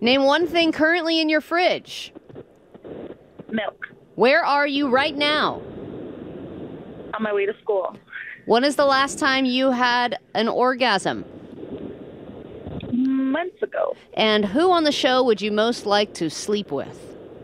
Name one thing currently in your fridge. Milk. Where are you right now? On my way to school. When is the last time you had an orgasm? Months ago. And who on the show would you most like to sleep with?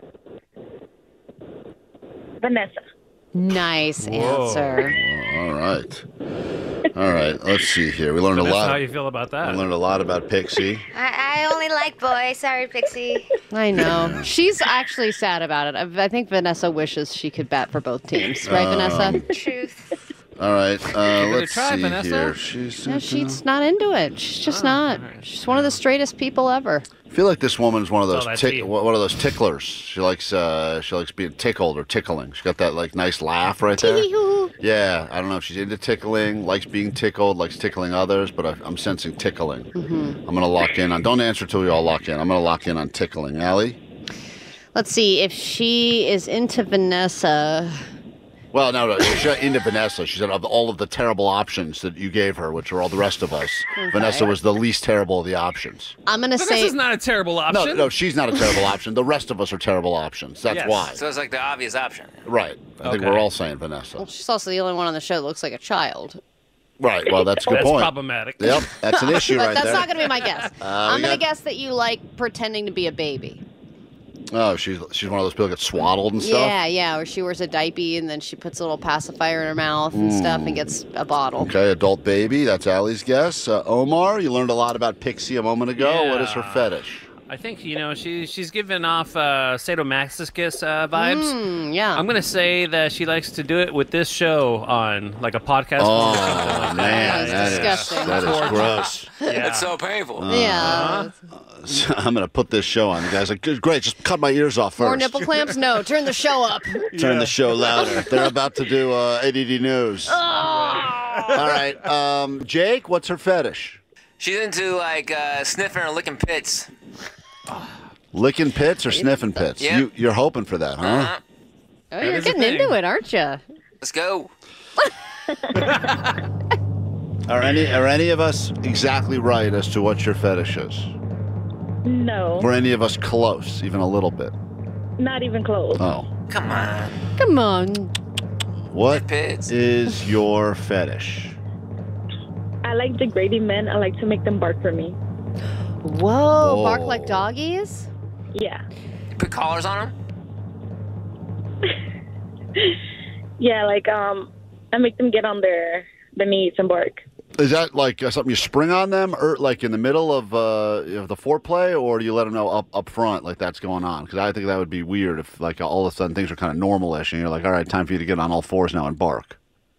Vanessa. Nice answer. All right. All right. Let's see here. We learned a Vanessa, lot. how you feel about that? We learned a lot about Pixie. I only like boys. Sorry, Pixie. I know. She's actually sad about it. I think Vanessa wishes she could bat for both teams. Right, Vanessa? Truth. All right. Let's try, see Vanessa. here. She's not into it. She's just not. right. She's one of the straightest people ever. I feel like this woman's one of those all that tea. one of those ticklers. She likes being tickled or tickling. She's got that like nice laugh right there. Yeah, I don't know if she's into tickling, likes being tickled, likes tickling others, but I'm sensing tickling. Mm-hmm. I'm gonna lock in on. Don't answer till we all lock in. I'm gonna lock in on tickling. Allie? Let's see if she is into Vanessa. Well, no, she's not into Vanessa. She said of all of the terrible options that you gave her, which are all the rest of us, Vanessa was the least terrible of the options. I'm going to say... Vanessa's not a terrible option. No, she's not a terrible option. The rest of us are terrible options. That's Yes. why. So it's like the obvious option. Right. I think Okay. we're all saying Vanessa. She's also the only one on the show that looks like a child. Right. Well, that's a good That's point. problematic. Yep. That's an issue But right that's there. not going to be my guess. I'm we going to got- guess that you like pretending to be a baby. Oh, she's one of those people that get swaddled and stuff. Yeah, or she wears a diaper and then she puts a little pacifier in her mouth and stuff and gets a bottle. Okay, adult baby. That's Allie's guess. Omar, you learned a lot about Pixie a moment ago. What is her Yeah. fetish? I think, she's giving off sadomasochistic vibes. Yeah. I'm going to say that she likes to do it with this show on, like a podcast Oh, or something like man. That's disgusting. That is gross. Yeah. It's so painful. Yeah. So I'm going to put this show on. The guy's like, great, just cut my ears off first. More nipple clamps? No, turn the show up. Turn the show louder. They're about to do ADD News. Oh. All right. Jake, what's her fetish? She's into like sniffing or licking pits. Licking pits or sniffing pits? Yeah. You're hoping for that, huh? Uh-huh. Oh, you're is a getting thing. into it, aren't you? Let's go. Are any of us exactly right as to what your fetish is? No. Were any of us close, even a little bit? Not even close. Oh. Come on. Come on. What Pits. is your fetish? I like degrading men. I like to make them bark for me. Whoa, bark Whoa. like doggies? Yeah. Put collars on them. Yeah, like I make them get on their knees and bark. Is that like something you spring on them, or like in the middle of the foreplay, or do you let them know up front like that's going on? Because I think that would be weird if like all of a sudden things are kind of normal-ish, and you're like, all right, time for you to get on all fours now and bark.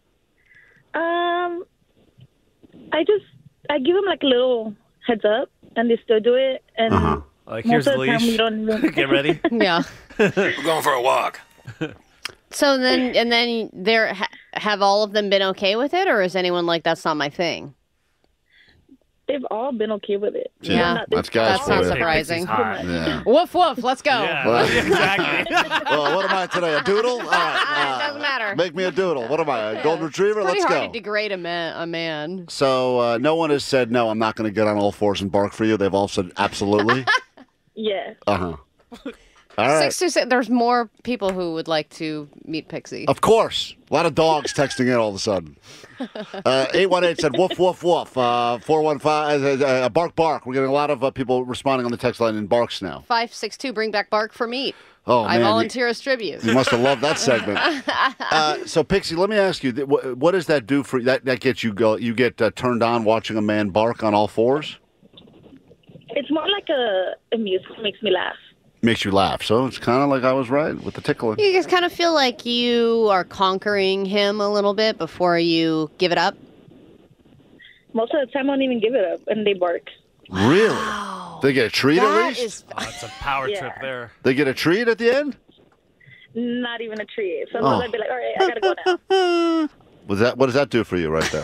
I give them like a little heads up, and they still do it. And Like, most here's the of the time, leash. we don't even. Get ready. Yeah. We're going for a walk. So then there have all of them been okay with it, or is anyone like that's not my thing? They've all been okay with it. See, Yeah. that's guys That's for not you. surprising. Yeah. Woof woof, let's go. Yeah, Well- exactly. Well, what am I today? A doodle? All right. Doesn't matter. Make me a doodle. What am I? A golden retriever? Pretty Let's hard go. to degrade a man. So no one has said no. I'm not going to get on all fours and bark for you. They've all said absolutely. Yeah. All right. 626. There's more people who would like to meet Pixie. Of course. A lot of dogs texting in all of a sudden. 818 said woof, woof, woof. 415, bark, bark. We're getting a lot of people responding on the text line in barks now. 562. Bring back bark for meat. Oh, I man. volunteer as tribute. You must have loved that segment. So, Pixie, let me ask you, what does that do for you? That gets you go? You get turned on watching a man bark on all fours? It's more like a music makes me laugh. Makes you laugh. So it's kind of like I was right with the tickling. You just kind of feel like you are conquering him a little bit before you give it up. Most of the time, I don't even give it up, and they bark. Really? They get a treat at That least? is Oh, it's a power Yeah. trip there. They get a treat at the end? Not even a treat. Sometimes Oh. I'd be like, all right, I gotta go now. What does that do for you right there?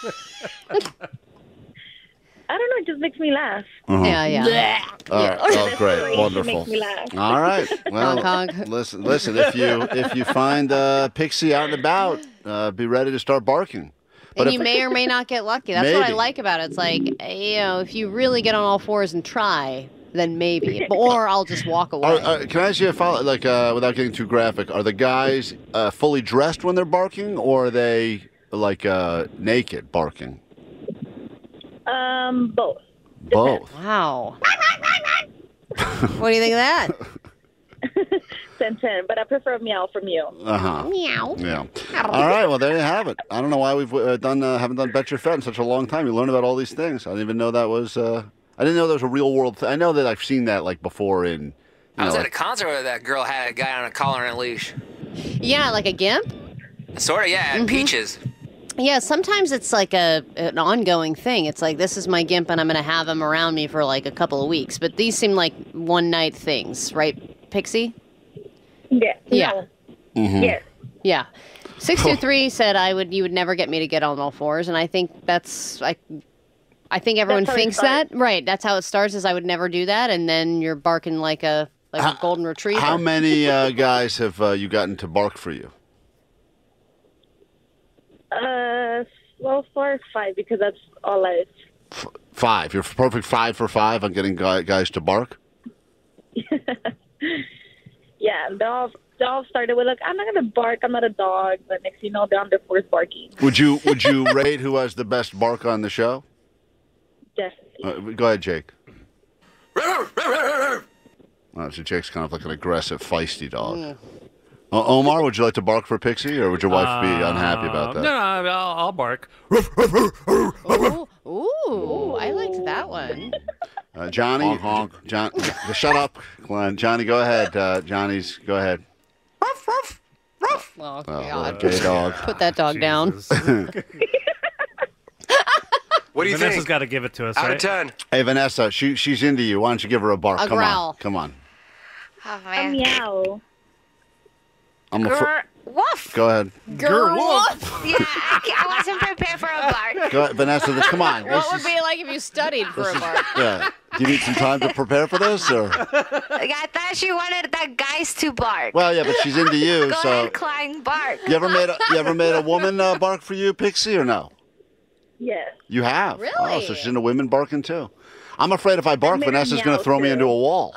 I don't know. It just makes me laugh. Yeah, yeah. All right. Oh, great. It Wonderful. makes me laugh. All right. Well, Honk, honk. listen. If you find Pixie out and about, be ready to start barking. But And you may or may not get lucky. That's what I Maybe. like about it. It's like, if you really get on all fours and try, then maybe. Or I'll just walk away. Can I ask you a follow? Like, without getting too graphic, are the guys fully dressed when they're barking, or are they like naked barking? Both. Both. Wow. What do you think of that? 10-10, but I prefer meow from you. Meow. Yeah. All right. Well, there you have it. I don't know why we've haven't done Bet Your Fet in such a long time. You learn about all these things. I didn't even know that was. I didn't know there was a real world thing. I know that I've seen that like before in. I was at a concert where that girl had a guy on a collar and a leash. Yeah, like a gimp? Sort of, yeah, at Peaches. Yeah, sometimes it's like an ongoing thing. It's like, this is my gimp and I'm going to have him around me for like a couple of weeks. But these seem like one-night things, right, Pixie? Yeah. Yeah. No. Mm-hmm. Yes. Yeah. 623 said you would never get me to get on all fours, and I think that's I think everyone That's how it thinks that. starts. Right. That's how it starts, is I would never do that, and then you're barking like a golden retriever. How many guys have you gotten to bark for you? Well, 4 or 5 because that's all I. 5. You're perfect 5 for 5 on getting guys to bark. Yeah, they all started with like, I'm not gonna bark, I'm not a dog. But next, you know, they're on their fourth barking. Would you rate who has the best bark on the show? Definitely. Go ahead, Jake. So Jake's kind of like an aggressive, feisty dog. Omar, would you like to bark for Pixie, or would your wife be unhappy about that? No, I'll bark. Ooh, I liked that one. Johnny, John, shut up, Glenn. Johnny, go ahead. Go ahead. Oh, God. Gay dog. Put that dog down. What do you Vanessa's think? got to give it to us, Out right? of 10. Hey, Vanessa, she's into you. Why don't you give her a bark? A Come growl. on, come on. Oh, A man. meow. Grr, woof. Go ahead. Girl, Yeah, I wasn't prepared for a bark. Go ahead, Vanessa. Come on. what would it be like if you studied for a bark? Yeah. Do you need some time to prepare for this, or? I thought she wanted the guys to bark. Well, yeah, but she's into you, Go so. ahead, Klein, bark. You ever made a woman bark for you, Pixie, or no? Yes. You have. Really? Oh, so she's into women barking too. I'm afraid if I bark, made her Vanessa's going to meow, throw me too. into a wall.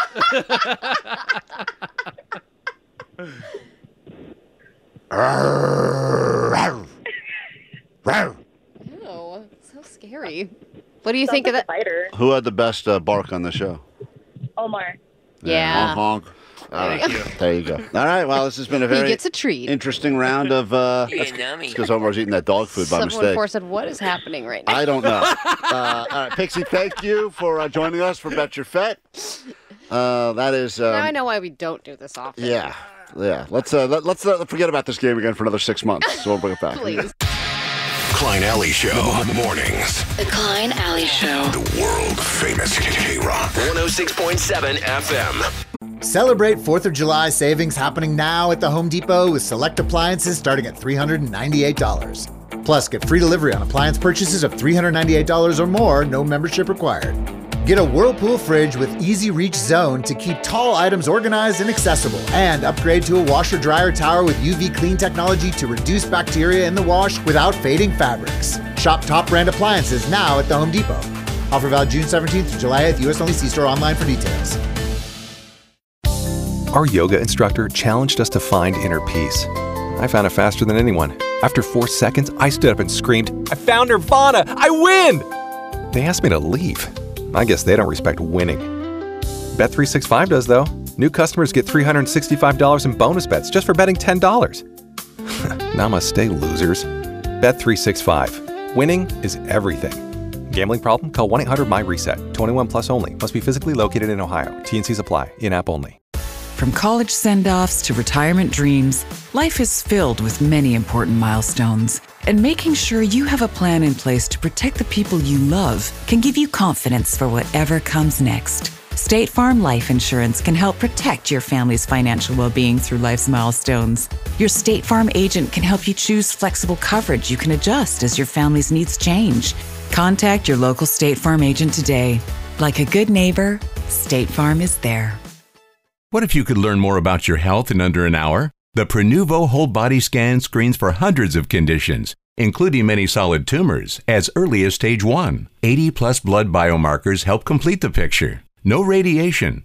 Ew, so scary. What do you think of Sounds that? like a fighter. Who had the best bark on the show? Omar. Yeah. Honk, honk. All right. There you go. All right. Well, this has been a He very gets a treat. interesting round of. That's Yummy. because Omar's eating that dog food by Someone mistake. forced said, what is happening right now? I don't know. All right, Pixie, thank you for joining us for Bet Your Fet. That is. Now I know why we don't do this often. Yeah. Let's forget about this game again for another 6 months. So we'll bring it back. Please. Klein Alley Show. Mornings. The Klein Alley Show. The world famous K-Rock. 106.7 FM. Celebrate 4th of July savings happening now at the Home Depot with select appliances starting at $398. Plus, get free delivery on appliance purchases of $398 or more, no membership required. Get a Whirlpool fridge with Easy Reach Zone to keep tall items organized and accessible. And upgrade to a washer-dryer tower with UV clean technology to reduce bacteria in the wash without fading fabrics. Shop top brand appliances now at the Home Depot. Offer valid June 17th through July 8th. U.S. only. See store online for details. Our yoga instructor challenged us to find inner peace. I found it faster than anyone. After 4 seconds, I stood up and screamed, "I found Nirvana! I win!" They asked me to leave. I guess they don't respect winning. Bet365 does, though. New customers get $365 in bonus bets just for betting $10. Namaste, losers. Bet365. Winning is everything. Gambling problem? Call 1-800-MY-RESET. 21 plus only. Must be physically located in Ohio. T&Cs apply. In-app only. From college send-offs to retirement dreams, life is filled with many important milestones. And making sure you have a plan in place to protect the people you love can give you confidence for whatever comes next. State Farm Life Insurance can help protect your family's financial well-being through life's milestones. Your State Farm agent can help you choose flexible coverage you can adjust as your family's needs change. Contact your local State Farm agent today. Like a good neighbor, State Farm is there. What if you could learn more about your health in under an hour? The Prenuvo Whole Body Scan screens for hundreds of conditions, including many solid tumors, as early as stage 1. 80-plus blood biomarkers help complete the picture. no radiation,